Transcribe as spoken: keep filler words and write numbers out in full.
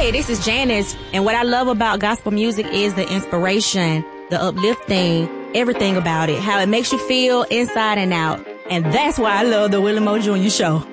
Hey, this is Janice, and what I love about gospel music is the inspiration, the uplifting, everything about it, how it makes you feel inside and out. And that's why I love the Willie Moore Junior Show.